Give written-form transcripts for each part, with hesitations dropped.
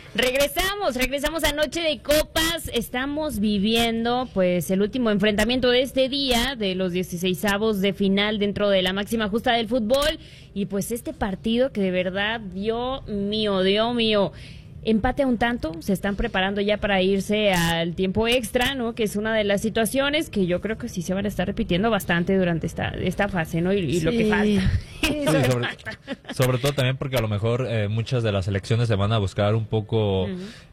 Regresamos a Noche de Copas. Estamos viviendo pues el último enfrentamiento de este día de los 16avos de final dentro de la máxima justa del fútbol y pues este partido que de verdad Dios mío, empate a un tanto, se están preparando ya para irse al tiempo extra, ¿no? Que es una de las situaciones que yo creo que sí se van a estar repitiendo bastante durante esta fase, ¿no? Y lo que falta. Sí, sobre todo también porque a lo mejor muchas de las selecciones se van a buscar un poco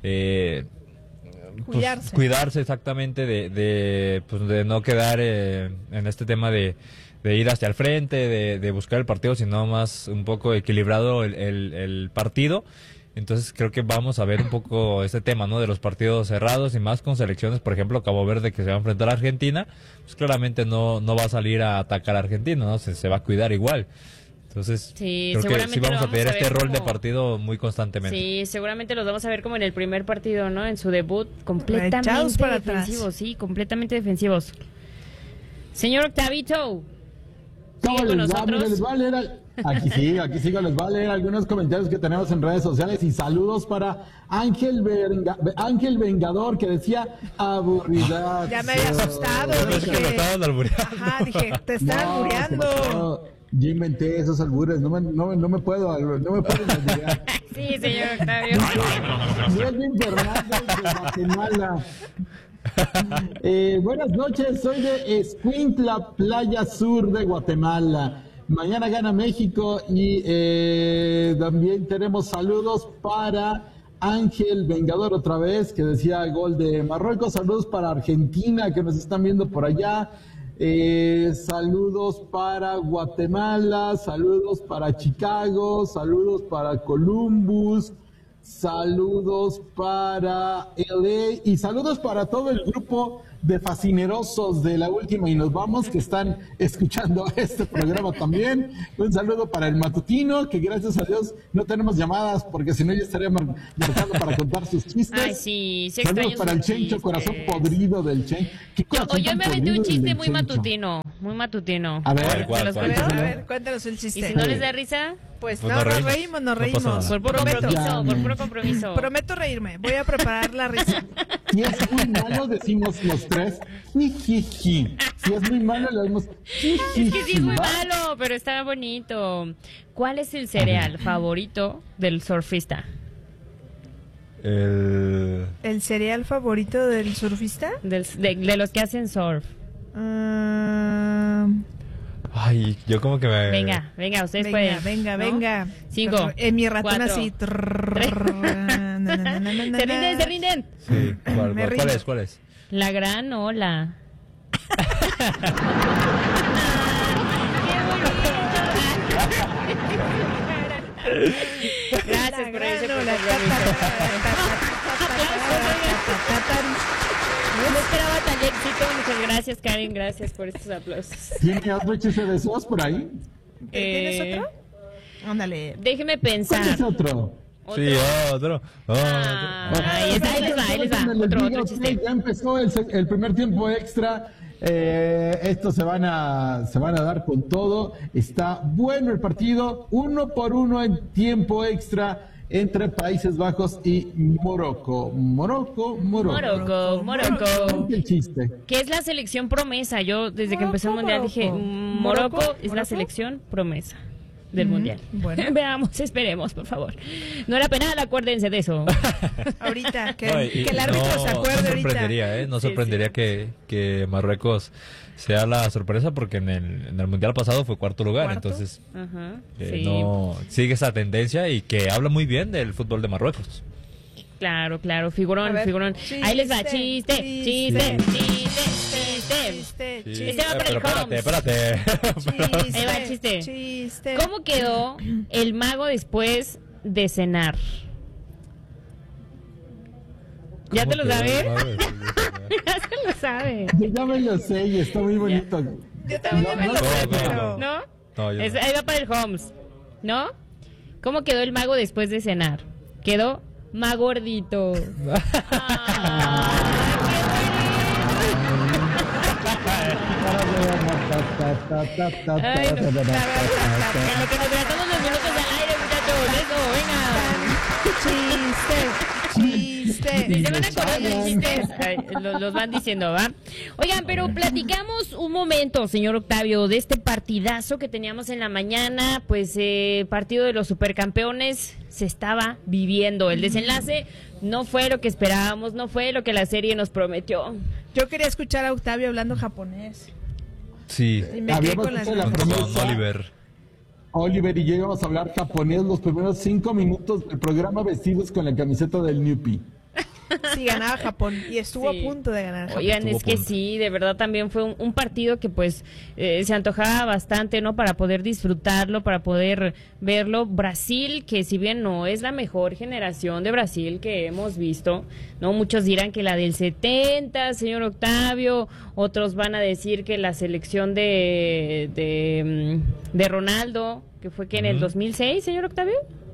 cuidarse exactamente de no quedar en este tema de ir hacia el frente, de buscar el partido, sino más un poco equilibrado el partido. Entonces creo que vamos a ver un poco este tema, ¿no? De los partidos cerrados y más con selecciones, por ejemplo, Cabo Verde que se va a enfrentar a Argentina, pues claramente no va a salir a atacar a Argentina, ¿no? Se va a cuidar igual. Entonces, creo que sí vamos a tener este rol de partido muy constantemente. Sí, seguramente los vamos a ver como en el primer partido, ¿no? En su debut, completamente para defensivos, atrás. Sí, completamente defensivos. Señor Octavito, ¿cómo ¿sigue con les va? nosotros? Mira, les va a leer aquí sigo, les va a leer algunos comentarios que tenemos en redes sociales y saludos para Ángel Vengador que decía aburridad. Ya me había asustado, dije, te estás albureando. Yo inventé esos albures, no me puedo alburear. Sí, señor Octavio. Melvin Fernández de Guatemala. Buenas noches, soy de Escuintla, Playa Sur de Guatemala. Mañana gana México y también tenemos saludos para Ángel Vengador otra vez, que decía gol de Marruecos. Saludos para Argentina, que nos están viendo por allá. Saludos para Guatemala, saludos para Chicago, saludos para Columbus, saludos para LA y saludos para todo el grupo de fascinerosos de La Última y Nos Vamos que están escuchando este programa también. Un saludo para el matutino, que gracias a Dios no tenemos llamadas porque si no yo estaría marcando para contar sus chistes. Ay, sí, saludos para el Chencho, corazón podrido del Chencho. Yo me aventé un chiste muy matutino. A ver, ¿cuál? Cuéntanos el chiste. ¿Y si no les da risa? Pues Pues no, nos nos reímos. Por puro compromiso. Prometo reírme. Voy a preparar la risa. Si es muy malo, decimos los tres, jijiji. Si es muy malo, le decimos jijiji. Es que sí es muy malo, pero está bonito. ¿Cuál es el cereal favorito del surfista? ¿El cereal favorito del surfista? De los que hacen surf. Ay, yo como que me... Venga, ustedes pueden. Venga. 5. En mi ratón 4, así. ¿Se rinden? Sí, ¿cuál es? La gran ola. Gracias por ese No esperaba tan éxito. Muchas gracias, Karen. Gracias por estos aplausos. ¿Tiene otro chiste de esos por ahí? ¿Tienes otro? Ándale. Déjeme pensar. ¿Cuál es otro? Sí, otro. Ahí les va. Otro chiste. Ya empezó el primer tiempo extra. Estos se van a dar con todo. Está bueno el partido. 1-1 en tiempo extra entre Países Bajos y Morocco. Morocco. El chiste. ¿Qué es la selección promesa? Yo desde que empezó el mundial dije, Morocco es la selección promesa del mundial. Bueno. Veamos, esperemos, por favor. No era penal, acuérdense de eso. Ahorita, que el árbitro se acuerde ahorita. No sorprendería que Marruecos sea la sorpresa porque en el mundial pasado fue cuarto lugar. Entonces no sigue esa tendencia y que habla muy bien del fútbol de Marruecos. Claro, figurón. Ahí les va, chiste. Este va para el Homs. Espérate. Ahí va el chiste. ¿Cómo quedó el mago después de cenar? ¿Ya te lo sabes? Ya se lo sabe. Yo ya me lo sé y está muy bonito. Yo también me lo sé, pero... ¿No? No, yo no. Ahí va para el Homs. ¿No? ¿Cómo quedó el mago después de cenar? Quedó más gordito. Ay, no. En lo que nos tratamos los minutos al aire, muchachos. Eso, venga. Si se van a acordar de chistes, los van diciendo, ¿va? Oigan, pero platicamos un momento, señor Octavio, de este partidazo que teníamos en la mañana, pues partido de los supercampeones se estaba viviendo. El desenlace no fue lo que esperábamos, no fue lo que la serie nos prometió. Yo quería escuchar a Octavio hablando japonés. Sí. Y me quedé con las ganas. Con Oliver y yo íbamos a hablar japonés los primeros 5 minutos del programa vestidos con la camiseta del Newpie. Sí, ganaba Japón y estuvo a punto de ganar Japón. Oigan, es que sí, de verdad también fue un partido que pues se antojaba bastante, ¿no? Para poder disfrutarlo, para poder verlo. Brasil, que si bien no es la mejor generación de Brasil que hemos visto, ¿no? Muchos dirán que la del 70, señor Octavio, otros van a decir que la selección de Ronaldo, que fue que en el 2006, señor Octavio.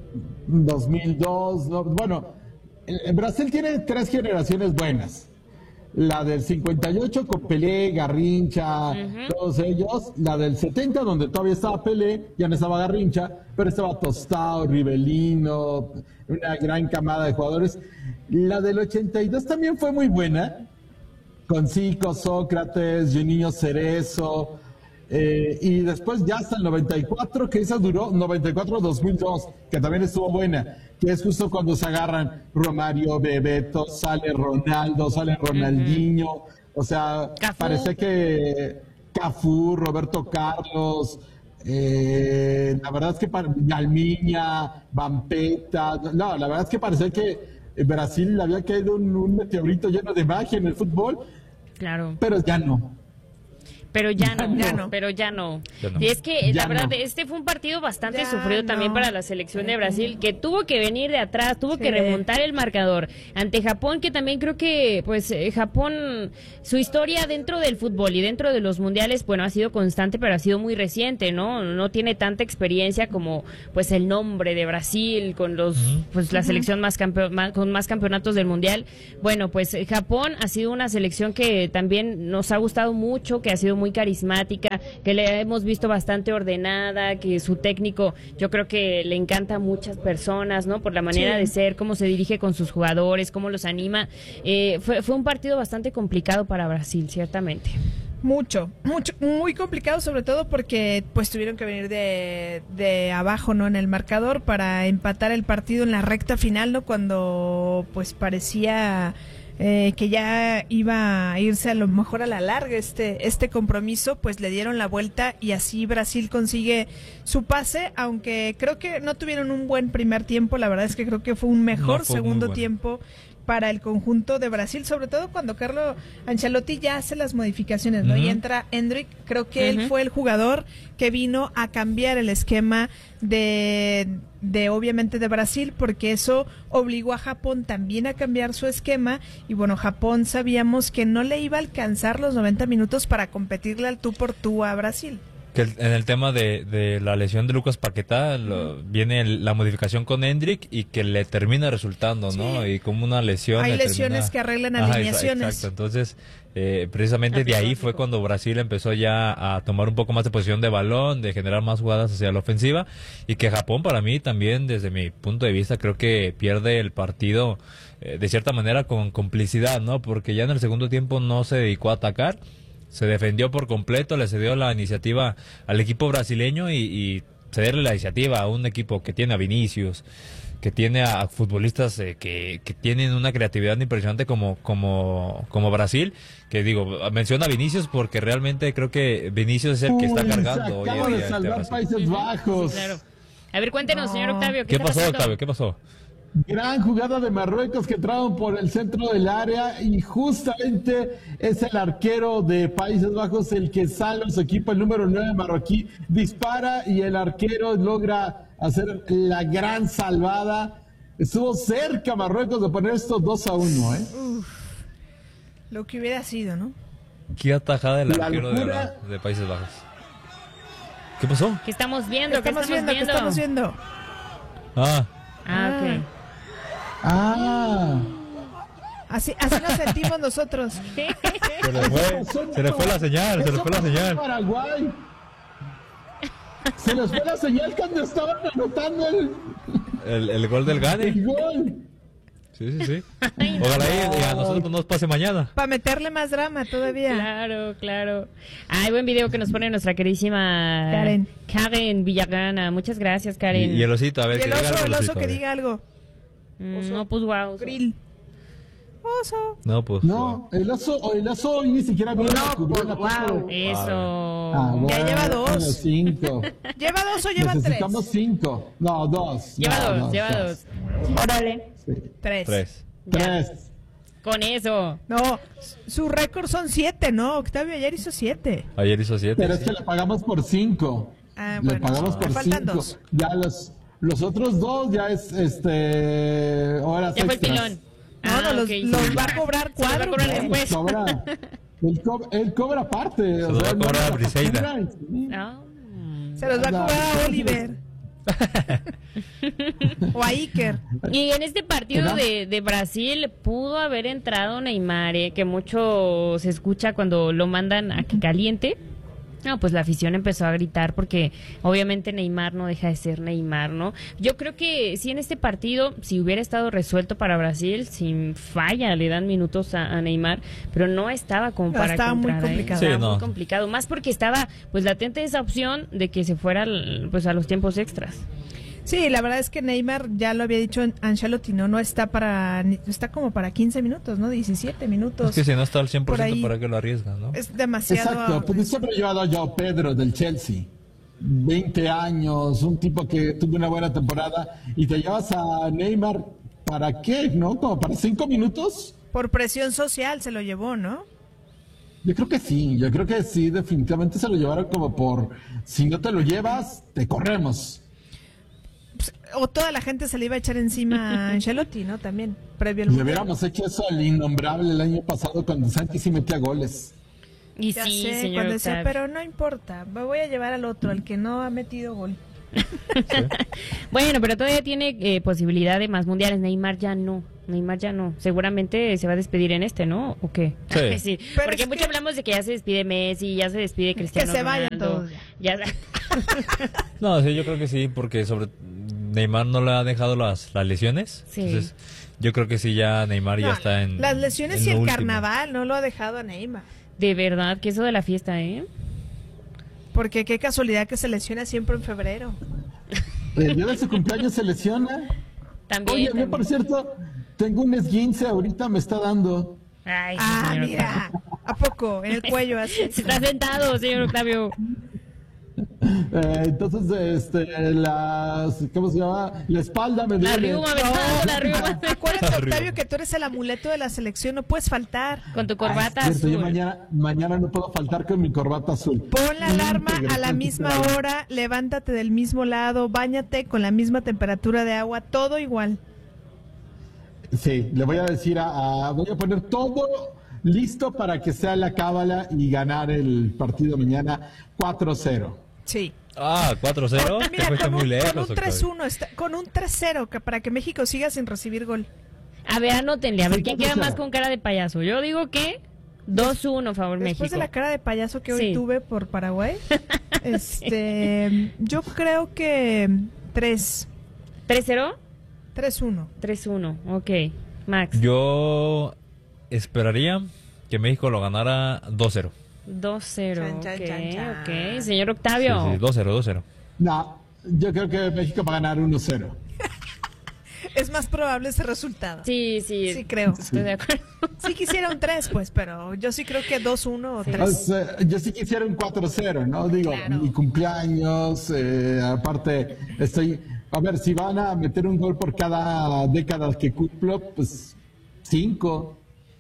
2002, no, bueno... Brasil tiene 3 generaciones buenas. La del 58 con Pelé, Garrincha, todos ellos. La del 70 donde todavía estaba Pelé, ya no estaba Garrincha, pero estaba Tostao, Rivelino, una gran camada de jugadores. La del 82 también fue muy buena, con Zico, Sócrates, Juninho Cerezo, y después ya hasta el 94, que esa duró, 94-2002, que también estuvo buena, que es justo cuando se agarran Romario, Bebeto, sale Ronaldo, sale Ronaldinho, o sea, Cafú. parece que Cafú, Roberto Carlos, la verdad es que Galmiña, Vampeta, no, la verdad es que parece que en Brasil le había caído un meteorito lleno de magia en el fútbol, Claro. pero ya no. Pero ya no, Ya no. pero ya no. Ya no. Y es que Ya la verdad, no. este fue un partido bastante Ya sufrido también no. para la selección de Brasil, que tuvo que venir de atrás, tuvo Sí. que remontar el marcador ante Japón, que también creo que, pues, Japón, su historia dentro del fútbol y dentro de los mundiales, bueno, ha sido constante, pero ha sido muy reciente, ¿no? No tiene tanta experiencia como, pues, el nombre de Brasil, con los, pues, la selección con más campeonatos del mundial. Bueno, pues, Japón ha sido una selección que también nos ha gustado mucho, que ha sido muy carismática, que le hemos visto bastante ordenada, que su técnico yo creo que le encanta a muchas personas, ¿no? Por la manera de ser, cómo se dirige con sus jugadores, cómo los anima. Fue un partido bastante complicado para Brasil, ciertamente. Mucho, muy complicado, sobre todo porque pues tuvieron que venir de abajo, ¿no? En el marcador para empatar el partido en la recta final, ¿no? Cuando pues parecía que ya iba a irse a lo mejor a la larga este compromiso, pues le dieron la vuelta y así Brasil consigue su pase, aunque creo que no tuvieron un buen primer tiempo, la verdad es que creo que fue un mejor No, fue muy segundo bueno. tiempo para el conjunto de Brasil, sobre todo cuando Carlo Ancelotti ya hace las modificaciones, ¿no? Y entra Endrick, creo que él fue el jugador que vino a cambiar el esquema de obviamente de Brasil, porque eso obligó a Japón también a cambiar su esquema, y bueno, Japón sabíamos que no le iba a alcanzar los 90 minutos para competirle al tú por tú a Brasil. Que en el tema de la lesión de Lucas Paquetá viene la modificación con Endrick y que le termina resultando, ¿no? Sí. Y como una lesión... Hay le lesiones que arreglan alineaciones. Exacto, entonces precisamente de ahí fue cuando Brasil empezó ya a tomar un poco más de posición de balón, de generar más jugadas hacia la ofensiva, y que Japón para mí también, desde mi punto de vista, creo que pierde el partido de cierta manera con complicidad, ¿no? Porque ya en el segundo tiempo no se dedicó a atacar, se defendió por completo, le cedió la iniciativa al equipo brasileño y cederle la iniciativa a un equipo que tiene a Vinicius, que tiene a futbolistas que tienen una creatividad impresionante como Brasil, que digo, menciona a Vinicius porque realmente creo que Vinicius es el que está Uy, cargando hoy se acaba en de día este salvar Brasil. Países Bajos. Sí, claro. A ver, cuéntenos, señor Octavio, ¿Qué está pasó, pasando? Octavio? ¿Qué pasó? Gran jugada de Marruecos que entraron por el centro del área y justamente es el arquero de Países Bajos el que sale a su equipo, el número 9 marroquí, dispara y el arquero logra hacer la gran salvada. Estuvo cerca Marruecos de poner esto 2-1, ¿eh? Lo que hubiera sido, ¿no? ¿Qué atajada del La arquero locura. de Países Bajos? ¿Qué pasó? ¿Qué estamos viendo? ¿Qué estamos viendo? Ah, Ok. Ah, Así nos sentimos nosotros. se le fue la señal, se le eso fue la pasó en señal. Paraguay. Se les fue la señal cuando estaban anotando El gol del Gane. el gol. Sí. Ojalá y a nosotros no nos pase mañana. Para meterle más drama todavía. Claro. Ay, buen video que nos pone nuestra queridísima Karen Villagrana. Muchas gracias, Karen. Y el osito, a ver. Y el oso que diga algo. No, pues wow. Grill. Oso. No, pues. No, el oso hoy ni siquiera vino a cubrir la Wow. Eso. bueno, Ya lleva 2. 5. ¿Lleva 2 o lleva 3? Necesitamos 5. No, 2. Lleva dos. Órale. 3. 3. Con eso. No, su récord son 7, ¿no? Octavio ayer hizo 7. Ayer hizo 7. Pero es que le pagamos por 5. Ah, Le bueno. pagamos por Faltan 5. 2. Ya los otros 2 ya es horas Ya fue el extras. pilón. No, los va a cobrar Se los va a cobrar cuádruple. después. Él cobra aparte. Se lo va a cobrar a Briseida. Ah. Se los va a cobrar a Oliver. O a Iker. Y en este partido de Brasil pudo haber entrado Neymar, que mucho se escucha cuando lo mandan a que caliente. No, pues la afición empezó a gritar porque obviamente Neymar no deja de ser Neymar, ¿no? Yo creo que sí en este partido, si hubiera estado resuelto para Brasil, sin falla le dan minutos a Neymar, pero no estaba como para Estaba muy contrar, complicado. Sí, Estaba no. muy complicado, más porque estaba pues latente esa opción de que se fuera pues a los tiempos extras. Sí, la verdad es que Neymar, ya lo había dicho Ancelotti, no está está como para 15 minutos, ¿no? 17 minutos. Es que si no está al 100%, Por ahí. ¿para qué lo arriesgan, no? Es demasiado. Exacto, pues siempre he llevado a Joao Pedro del Chelsea. 20 años, un tipo que tuvo una buena temporada, y te llevas a Neymar, ¿para qué? ¿No? ¿Como para 5 minutos? Por presión social se lo llevó, ¿no? Yo creo que sí, definitivamente se lo llevaron como por, si no te lo llevas, te corremos. O toda la gente se le iba a echar encima a Ancelotti, ¿no? También, previo al Le Mundial. hubiéramos hecho eso al innombrable el año pasado cuando Santi sí metía goles. Y Ya sí, sé, señor cuando decía, Octavio. pero no importa, me voy a llevar al otro, al que no ha metido gol. Bueno, pero todavía tiene posibilidad de más mundiales. Neymar ya no. Seguramente se va a despedir en este, ¿no? ¿O qué? Sí. Pero Porque es mucho que- hablamos de que ya se despide Messi, ya se despide Cristiano se vayan Ronaldo. todos Ya. No, sí, yo creo que sí, porque sobre Neymar no le ha dejado las lesiones. Sí. Entonces, yo creo que sí, ya Neymar ya No, está en. las lesiones en y lo el último. carnaval no lo ha dejado a Neymar. De verdad, que eso de la fiesta, ¿eh? Porque qué casualidad que se lesiona siempre en febrero. El día de su cumpleaños se lesiona. También. Oye, yo también. por cierto, tengo un esguince, ahorita me está dando. Ay, sí, Ah, señor mira, ¿a poco? En el cuello así. Octavio. Se está sentado, señor Octavio. Entonces, ¿cómo se llama? La espalda me La duele. riuma, ¿verdad? La riuma. Acuérdate, Octavio, que tú eres el amuleto de la selección, no puedes faltar. Con tu Ah, corbata es cierto, yo azul. mañana no puedo faltar con mi corbata azul. Pon la alarma a la Íntegro, misma íntegro. hora, levántate del mismo lado, báñate con la misma temperatura de agua, todo igual. Sí, le voy a decir voy a poner todo listo para que sea la cábala y ganar el partido mañana 4-0. Sí. Ah, 4-0. Te Mira, fuiste muy lejos, con un Octavio. 3-1, con un 3-0, para que México siga sin recibir gol. A ver, anótenle, a ver Sí, quién ¿cómo queda se más llama? con cara de payaso. Yo digo que 2-1 favor Después México. de la cara de payaso que hoy Sí. tuve por Paraguay, yo creo que 3-0, 3-1. 3-1. Ok, Max. Yo esperaría que México lo ganara 2-0. 2-0. Chan, chan, Ok, chan, chan. ok. Señor Sí, Octavio. sí, 2-0. No, yo creo que México va a ganar 1-0. Es más probable ese resultado. Sí, Sí, creo. Estoy de acuerdo. Sí quisiera un 3, pues, pero yo sí creo que 2-1 o 3. O sea, yo sí quisiera un 4-0, ¿no? Digo, Claro. mi cumpleaños, aparte, a ver, si van a meter un gol por cada década que cumplo, pues 5.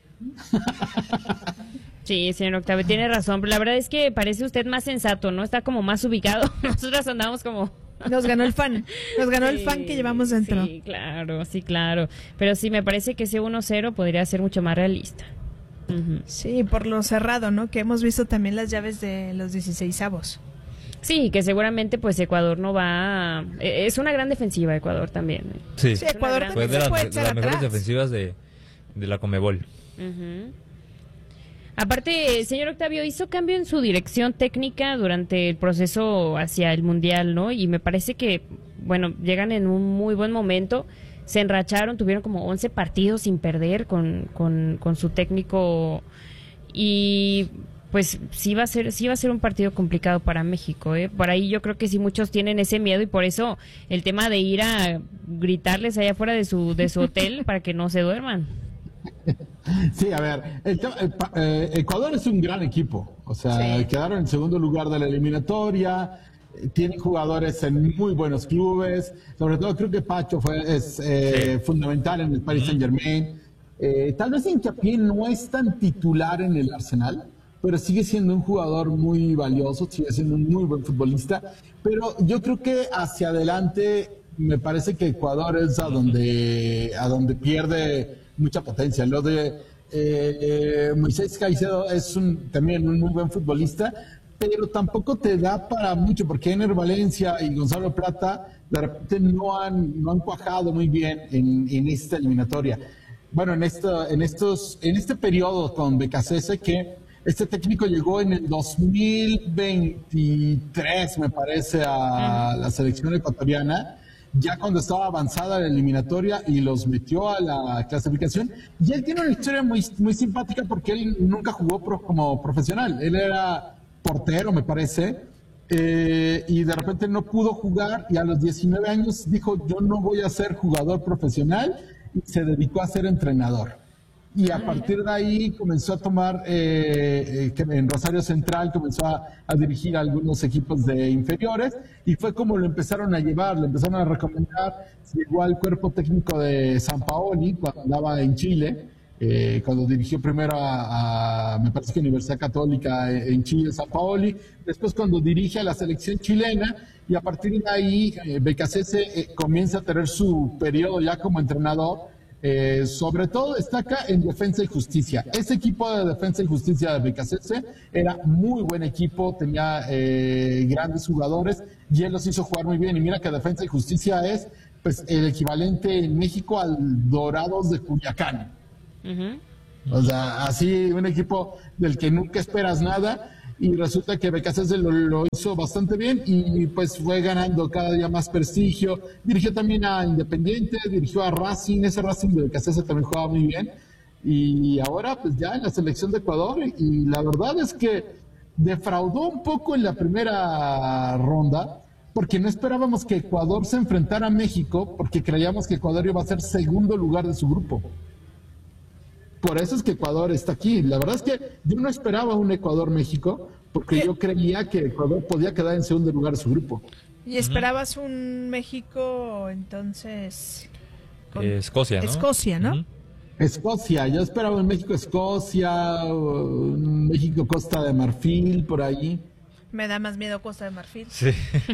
Sí, señor Octavio, tiene razón, pero la verdad es que parece usted más sensato, ¿no? Está como más ubicado. Nosotros andamos como... Nos ganó el fan. Nos ganó el Sí, fan que llevamos dentro. Sí, claro. Pero sí, me parece que ese 1-0 podría ser mucho más realista. Ujú. Sí, por lo cerrado, ¿no? Que hemos visto también las llaves de los 16avos. Sí, que seguramente pues Ecuador no va es una gran defensiva Ecuador también. Sí, Sí, Ecuador gran- fue también de se puede de echar las mejores atrás. defensivas de la Conmebol. Ujú. Aparte, señor Octavio, hizo cambio en su dirección técnica durante el proceso hacia el Mundial, ¿no? Y me parece que, bueno, llegan en un muy buen momento. se enracharon, tuvieron como 11 partidos sin perder con su técnico y pues sí va a ser un partido complicado para México, ¿eh? Por ahí yo creo que sí muchos tienen ese miedo y por eso el tema de ir a gritarles allá afuera de su hotel para que no se duerman. Sí, a ver, Ecuador es un gran equipo, o sea, Sí. quedaron en segundo lugar de la eliminatoria, tienen jugadores en muy buenos clubes, sobre todo creo que Pacho es fundamental en el Paris Saint-Germain. Tal vez Hincapié no es tan titular en el Arsenal, pero sigue siendo un jugador muy valioso, sigue siendo un muy buen futbolista, pero yo creo que hacia adelante me parece que Ecuador es a donde pierde mucha potencia. Lo de Moisés Caicedo es también un muy buen futbolista, pero tampoco te da para mucho, porque Ener Valencia y Gonzalo Plata de repente no han cuajado muy bien en esta eliminatoria. Bueno, en este periodo con Becasese, que este técnico llegó en el 2023, me parece, a la selección ecuatoriana, ya cuando estaba avanzada la eliminatoria y los metió a la clasificación. Y él tiene una historia muy, muy simpática porque él nunca jugó como profesional. Él era portero, me parece, y de repente no pudo jugar y a los 19 años dijo, yo no voy a ser jugador profesional, y se dedicó a ser entrenador. Y a partir de ahí comenzó a tomar, en Rosario Central comenzó a dirigir algunos equipos de inferiores y fue como lo empezaron a llevar, lo empezaron a recomendar. Llegó al cuerpo técnico de San Paoli cuando andaba en Chile, cuando dirigió primero me parece que Universidad Católica en Chile, San Paoli, después cuando dirige a la selección chilena y a partir de ahí Becasese comienza a tener su periodo ya como entrenador. Sobre todo destaca en Defensa y Justicia. Ese equipo de Defensa y Justicia de Becasese era muy buen equipo, tenía grandes jugadores y él los hizo jugar muy bien. Y mira que Defensa y Justicia es pues el equivalente en México al Dorados de Culiacán. O sea, así un equipo del que nunca esperas nada. Y resulta que Becasese lo hizo bastante bien y pues fue ganando cada día más prestigio. Dirigió también a Independiente, dirigió a Racing, ese Racing de Becasese también jugaba muy bien. Y ahora pues ya en la selección de Ecuador, y la verdad es que defraudó un poco en la primera ronda, porque no esperábamos que Ecuador se enfrentara a México, porque creíamos que Ecuador iba a ser segundo lugar de su grupo. Por eso es que Ecuador está aquí. La verdad es que yo no esperaba un Ecuador-México, porque yo creía que Ecuador podía quedar en segundo lugar de su grupo. ¿Y esperabas un México, entonces? Escocia, ¿no? Escocia, ¿no? Escocia, yo esperaba un México-Escocia, un México-Costa de Marfil, por ahí. Me da más miedo Costa de Marfil. Sí.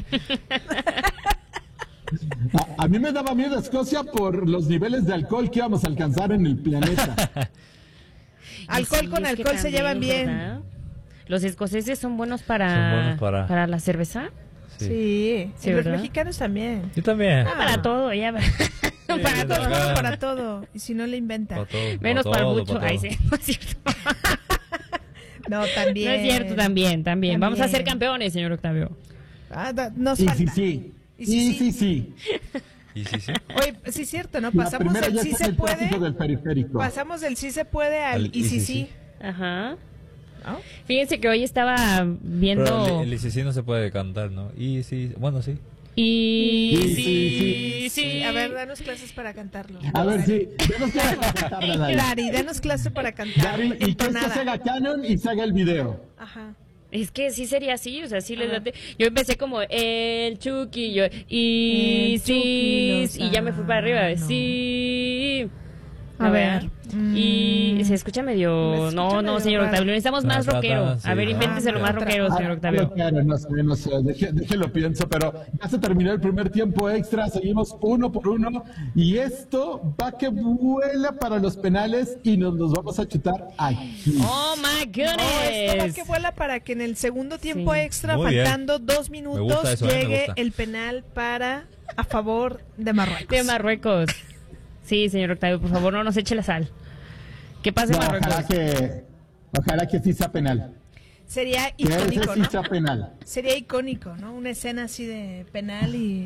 A mí me daba miedo Escocia por los niveles de alcohol que íbamos a alcanzar en el planeta. Alcohol Sí, con es que alcohol se también, llevan bien. ¿verdad? Los escoceses son buenos Son para buenos para- la cerveza. Sí, Sí, y los ¿verdad? mexicanos también. Yo también. Para todo, ya. Para todo. acá. Para todo. Y si no le inventa. Para todo, Menos para todo, mucho. para Ay, todo. sí, no es cierto. No, también. No es cierto, también. Vamos a ser campeones, señor Octavio. Nos Y falta. sí. Y sí. Y sí, sí. Oye, sí es cierto, ¿no? La Pasamos primera del ya sí está en se el tráfico puede. del periférico. Pasamos del sí se puede al y sí sí. Ajá. ¿No? Fíjense que hoy estaba viendo. Pero el sí no se puede cantar, ¿no? Y sí, bueno, sí. Y Sí. A ver, danos clases para cantarlo. A ver, sí. Denos clase para cantarla, Dari. Dari, danos clase para cantar. Dari, y que esto se entonada. haga canon y se haga el video. Ajá. Es que sí sería así, o sea, sí les Ajá. late. Yo empecé como el Chucky, yo y El sí, Chucky y ya me fui para arriba. Lozano. Sí. A ver. Y se escucha medio. Me escucha No, medio señor raro. Octavio, necesitamos más No, rockero. sí, A ver, no. invénteselo más rockero, señor Octavio. Claro, no sé, déjelo pienso, pero ya se terminó el primer tiempo extra, seguimos 1-1 y esto va que vuela para los penales y nos los vamos a chutar aquí. Oh my No, esto va goodness. que vuela para que en el segundo tiempo Sí. extra, Muy bien. faltando 2 Me minutos, gusta eso, me llegue gusta. el penal a favor de Marruecos. De Marruecos. Sí, señor Octavio, por favor, no nos eche la sal. ¿Qué pasa en No, Marruecos? ojalá que sí sea penal. Sería Que ese icónico, sí ¿no? sea penal. Sería icónico, ¿no? Una escena así de penal y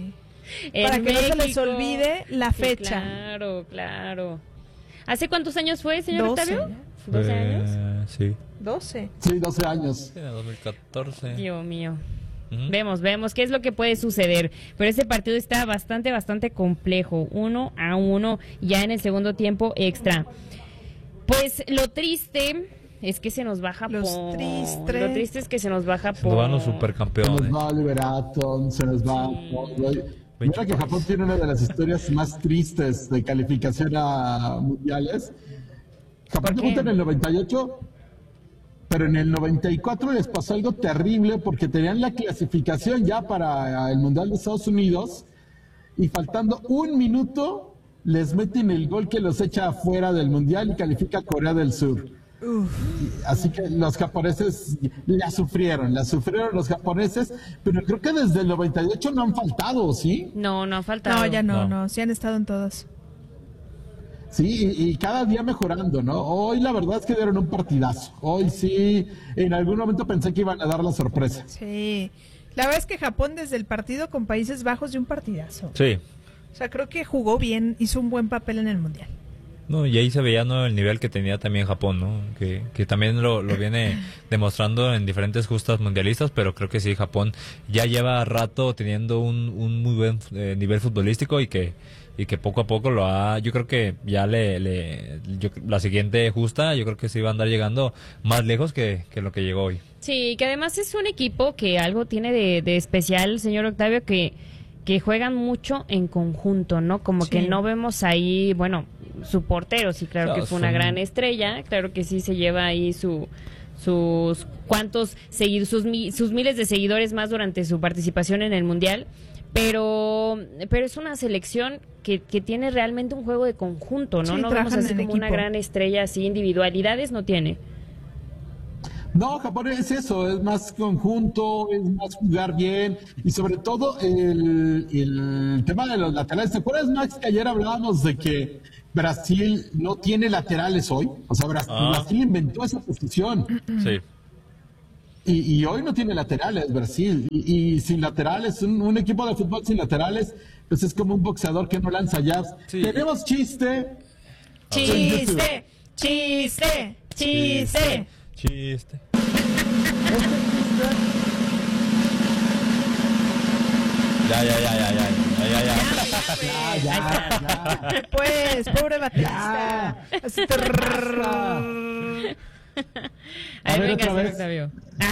Para En que no se les México. olvide la Sí, fecha. claro, claro. ¿Hace cuántos años fue, señor 12, Octavio? ¿12 años? Sí. 12. Sí, 12 años. Sí, en 2014. Dios mío. Ujú. Vemos qué es lo que puede suceder. Pero este partido está bastante complejo. 1-1 ya en el segundo tiempo extra. Pues lo triste es que se nos va Japón. Los tristes. Lo triste es que se nos va Se Japón. nos van los Se nos supercampeones. va Oliver Atom, se nos va. Mira que Japón tiene una de las historias más tristes de calificación a mundiales. Japón ¿Por qué? debuta en el 98, pero en el 94 les pasó algo terrible porque tenían la clasificación ya para el Mundial de Estados Unidos y faltando un minuto les meten el gol que los echa afuera del Mundial y califica a Corea del Sur. Así que los japoneses la sufrieron los japoneses, pero creo que desde el 98 no han faltado, ¿sí? No ha faltado. No, ya No. no. Sí han estado en todas. Sí, y cada día mejorando, ¿no? Hoy la verdad es que dieron un partidazo. Hoy sí, en algún momento pensé que iban a dar la sorpresa. Sí. La verdad es que Japón desde el partido con Países Bajos dio un partidazo. Sí. O sea, creo que jugó bien, hizo un buen papel en el Mundial. No, y ahí se veía, ¿no?, el nivel que tenía también Japón, ¿no? Que también lo viene demostrando en diferentes justas mundialistas, pero creo que sí, Japón ya lleva rato teniendo un muy buen nivel futbolístico y que poco a poco lo ha, yo creo que ya la siguiente justa, yo creo que sí va a andar llegando más lejos que lo que llegó hoy. Sí, que además es un equipo que algo tiene de especial, señor Octavio, que juegan mucho en conjunto, ¿no? Como Sí. que no vemos ahí, bueno, su portero, sí, claro No, que fue una son- gran estrella, claro que sí se lleva ahí sus miles de seguidores más durante su participación en el Mundial, pero es una selección que tiene realmente un juego de conjunto, ¿no? Sí, No vemos trabajan así en como una equipo. gran estrella, así individualidades no tiene. No, Japón es eso, es más conjunto, es más jugar bien y sobre todo el tema de los laterales. ¿Te acuerdas, Max, que ayer hablábamos de que Brasil no tiene laterales hoy? O sea, Brasil inventó esa posición Sí. y hoy no tiene laterales Brasil. Y sin laterales, un equipo de fútbol sin laterales, pues es como un boxeador que no lanza jabs. Sí. Tenemos chiste. ¡Chiste! ¡Chiste! ¡Chiste! Chiste. Ya. Pues, pobre baterista. Así, A ver, venga, otra señor vez. Octavio.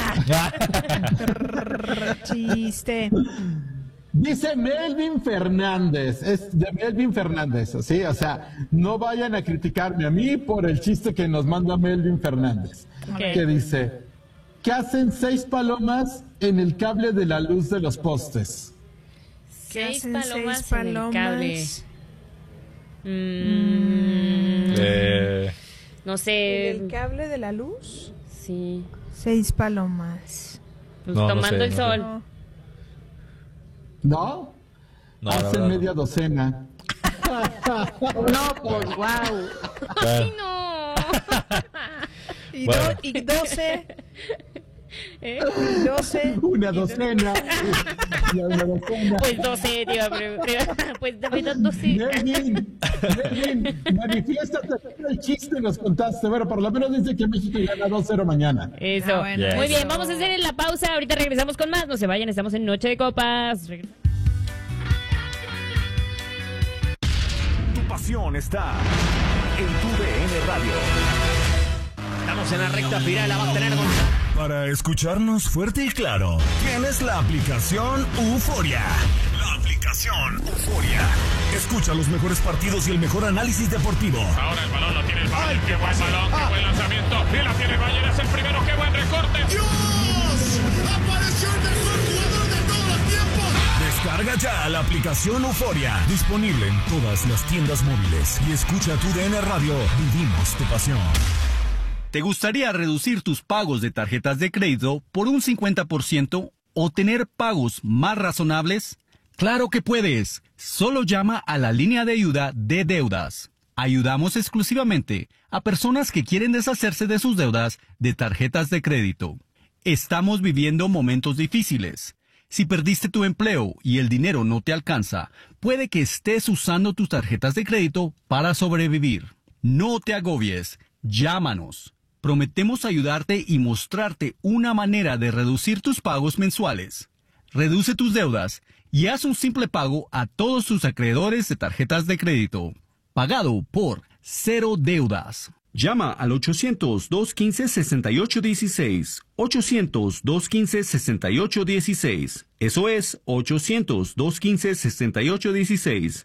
Chiste. Dice Melvin Fernández, es de Melvin Fernández, ¿sí? O sea, no vayan a criticarme a mí por el chiste que nos manda Melvin Fernández, Ok. que dice, ¿qué hacen 6 palomas en el cable de la luz de los postes? Seis Hacen palomas seis en el cable. No ¿En sé. el cable de la luz? Sí. 6 palomas. Pues No, no tomando sé, el no sol. No. ¿No? No, la Hacen verdad, media docena. No, pues wow. ¡Ay, no! Y, Bueno. y 12. ¿Eh? 12. Una docena. Una docena. Pues 12, te iba a preguntar. Pues de verdad 12. Melvin, manifiéstate, el chiste nos contaste. Bueno, por lo menos dice que México gana 2-0 mañana. Eso. Ah, bueno, Yes. Muy bien, eso. vamos a hacer la pausa. Ahorita regresamos con más. No se vayan, estamos en Noche de Copas. Tu pasión está en tu DN Radio. Estamos en la recta final, la va a tener Para escucharnos fuerte y claro, tienes la aplicación Euforia. La aplicación Euforia. Escucha los mejores partidos y el mejor análisis deportivo. Ahora el balón lo tiene el Bayern. Qué buen balón, qué buen lanzamiento. Y la tiene el Bayern, es el primero. Qué buen recorte. Descarga ya la aplicación Euforia. Disponible en todas las tiendas móviles. Y escucha tu DN Radio. Vivimos tu pasión. ¿Te gustaría reducir tus pagos de tarjetas de crédito por un 50% o tener pagos más razonables? ¡Claro que puedes! Solo llama a la línea de ayuda de deudas. Ayudamos exclusivamente a personas que quieren deshacerse de sus deudas de tarjetas de crédito. Estamos viviendo momentos difíciles. Si perdiste tu empleo y el dinero no te alcanza, puede que estés usando tus tarjetas de crédito para sobrevivir. No te agobies, llámanos. Prometemos ayudarte y mostrarte una manera de reducir tus pagos mensuales. Reduce tus deudas y haz un simple pago a todos tus acreedores de tarjetas de crédito. Pagado por Cero Deudas. Llama al 800-215-6816. 800-215-6816. Eso es 800-215-6816.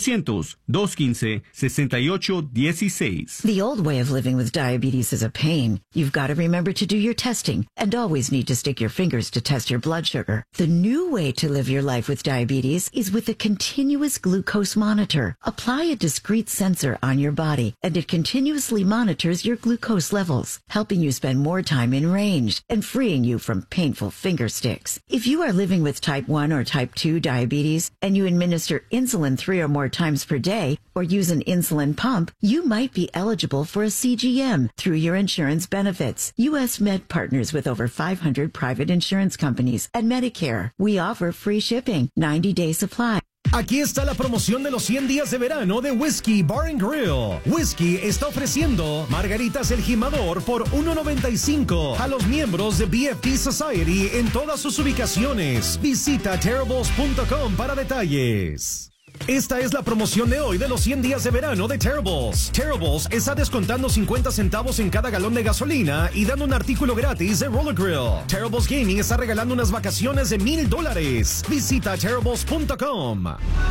800-215-6816. The old way of living with diabetes is a pain. You've got to remember to do your testing and always need to stick your fingers to test your blood sugar. The new way to live your life with diabetes is with a continuous glucose monitor. Apply a discrete sensor on your body and it continuously monitors your glucose levels, helping you spend more time in range and freeing you from painful finger sticks. If you are living with type 1 or type 2 diabetes and you administer insulin 3 or more times per day or use an insulin pump, you might be eligible for a CGM through your insurance benefits. U.S. Med partners with over 500 private insurance companies and Medicare. We offer free shipping, 90-day supply. Aquí está la promoción de los 100 días de verano de Whiskey Bar and Grill. Whiskey está ofreciendo margaritas El Jimador por $1.95 a los miembros de BFT Society en todas sus ubicaciones. Visita Terribles.com para detalles. Esta es la promoción de hoy de los 100 días de verano de Terribles. Terribles está descontando 50 centavos en cada galón de gasolina y dando un artículo gratis de Roller Grill. Terribles Gaming está regalando unas vacaciones de $1,000. Visita Terribles.com.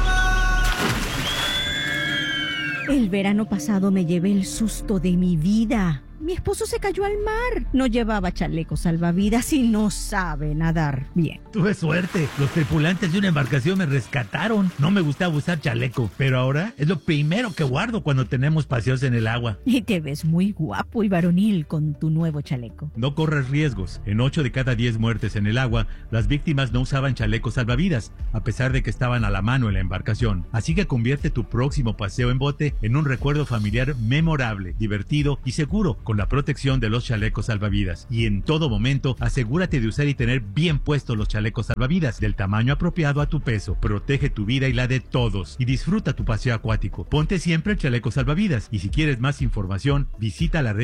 El verano pasado me llevé el susto de mi vida. Mi esposo se cayó al mar. No llevaba chaleco salvavidas y no sabe nadar bien. Tuve suerte. Los tripulantes de una embarcación me rescataron. No me gustaba usar chaleco, pero ahora es lo primero que guardo cuando tenemos paseos en el agua. Y te ves muy guapo y varonil con tu nuevo chaleco. No corras riesgos. En 8 de cada 10 muertes en el agua, las víctimas no usaban chalecos salvavidas, a pesar de que estaban a la mano en la embarcación. Así que convierte tu próximo paseo en bote en un recuerdo familiar memorable, divertido y seguro, con la protección de los chalecos salvavidas. Y en todo momento, asegúrate de usar y tener bien puestos los chalecos salvavidas, del tamaño apropiado a tu peso. Protege tu vida y la de todos. Y disfruta tu paseo acuático. Ponte siempre el chaleco salvavidas. Y si quieres más información, visita la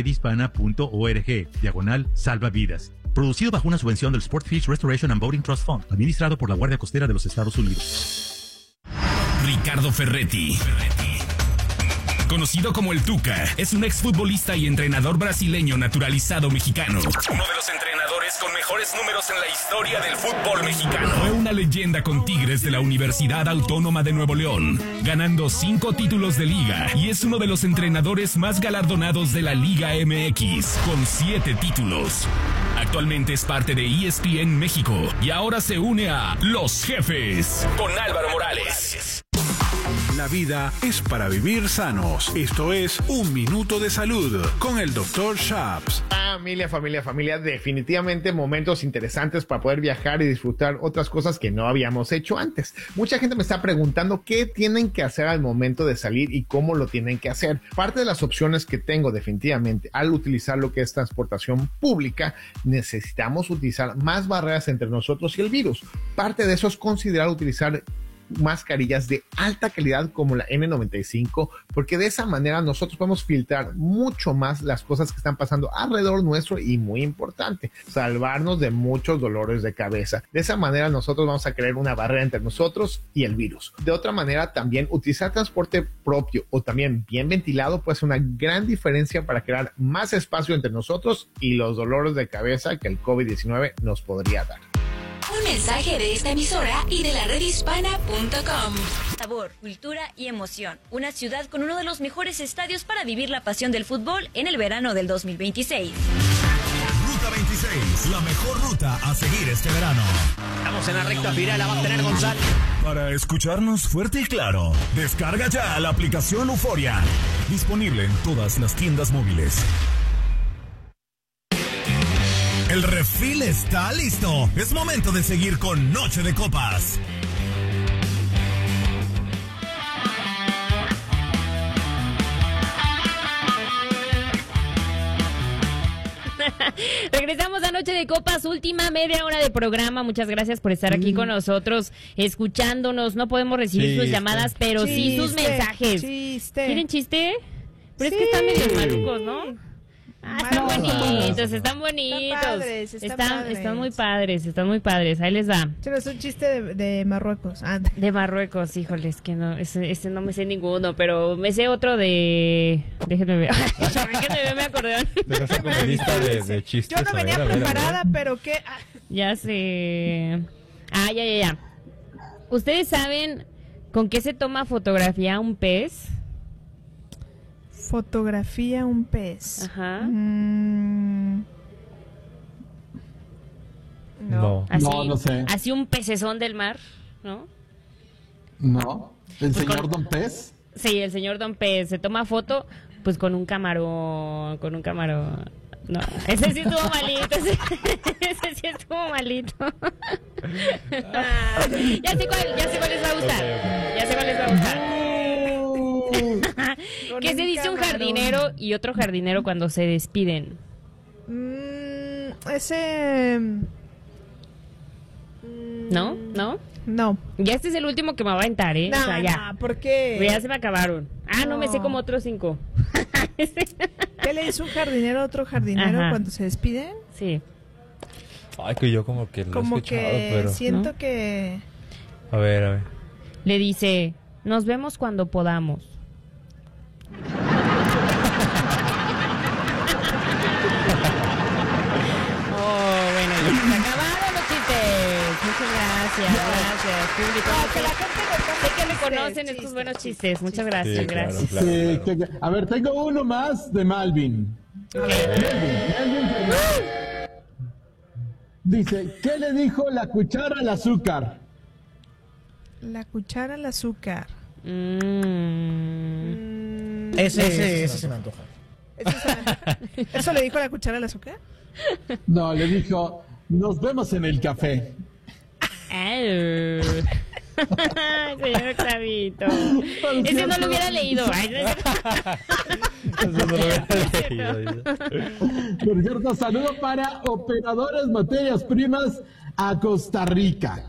redhispana.org/salvavidas. Producido bajo una subvención del Sportfish Restoration and Boating Trust Fund, administrado por la Guardia Costera de los Estados Unidos. Ricardo Ferretti. Conocido como el Tuca, es un exfutbolista y entrenador brasileño naturalizado mexicano. Uno de los entrenadores con mejores números en la historia del fútbol mexicano. Fue una leyenda con Tigres de la Universidad Autónoma de Nuevo León, ganando 5 títulos de liga, y es uno de los entrenadores más galardonados de la Liga MX, con 7 títulos. Actualmente es parte de ESPN México y ahora se une a Los Jefes con Álvaro Morales. La vida es para vivir sanos. Esto es Un Minuto de Salud con el Dr. Shaps. Familia, definitivamente momentos interesantes para poder viajar y disfrutar otras cosas que no habíamos hecho antes. Mucha gente me está preguntando qué tienen que hacer al momento de salir y cómo lo tienen que hacer. Parte de las opciones que tengo definitivamente al utilizar lo que es transportación pública, necesitamos utilizar más barreras entre nosotros y el virus. Parte de eso es considerar utilizar mascarillas de alta calidad como la N95, porque de esa manera nosotros podemos filtrar mucho más las cosas que están pasando alrededor nuestro y, muy importante, salvarnos de muchos dolores de cabeza. De esa manera nosotros vamos a crear una barrera entre nosotros y el virus. De otra manera, también utilizar transporte propio o también bien ventilado puede ser una gran diferencia para crear más espacio entre nosotros y los dolores de cabeza que el COVID-19 nos podría dar. Un mensaje de esta emisora y de la redhispana.com. Sabor, cultura y emoción. Una ciudad con uno de los mejores estadios para vivir la pasión del fútbol en el verano del 2026. Ruta 26, la mejor ruta a seguir este verano. Estamos en la recta final, la va a tener Gonzalo. Para escucharnos fuerte y claro, descarga ya la aplicación Euforia. Disponible en todas las tiendas móviles. El refil está listo. Es momento de seguir con Noche de Copas. Regresamos a Noche de Copas, última media hora de programa. Muchas gracias por estar aquí con nosotros, escuchándonos. No podemos recibir sus llamadas, pero sí sus mensajes. ¿Quieren chiste? Pero es que están medio malucos, ¿no? Están bonitos, están bonitos. Están muy padres. Ahí les va. Es un chiste de Marruecos. De Marruecos, híjoles, que no, ese no me sé ninguno, pero me sé otro de... Déjenme ver. Déjenme ver mi acordeón. Una lista de chistes. Yo no venía preparada, pero ¿qué? Ya sé. Ya. ¿Ustedes saben con qué se toma fotografía un pez? Fotografía un pez. Ajá. No. Así, no sé. Así un pecezón del mar, ¿no? No. ¿El señor Don Pez? Sí, el señor Don Pez se toma foto pues con un camarón. No, ese sí estuvo malito. Ese sí estuvo malito. Ya sé cuál les va a gustar. ¿Qué se dice un jardinero y otro jardinero cuando se despiden? ¿No? Ya este es el último que me va a aventar, ¿eh? No, ya. ¿Por qué? Ya se me acabaron. No me sé como otros 5. ¿Qué le dice un jardinero a otro jardinero cuando se despiden? Sí. Ay, que yo como que lo he escuchado, pero... siento ¿no? que... A ver. Le dice, nos vemos cuando podamos. Bueno, ya se acabaron los chistes. Muchas gracias, público. Que la gente sé que me conocen estos buenos chistes. Muchas gracias, Sí, gracias. claro. Sí, a ver, tengo uno más de Malvin. Melvin Fernández. Dice, ¿qué le dijo la cuchara al azúcar? La cuchara al azúcar. Ese se me antoja. ¿Eso le dijo la cuchara al azúcar? No, le dijo, nos vemos en el café. Señor Octavito. Ese no lo hubiera leído. Por cierto, saludo para Operadores Materias Primas a Costa Rica.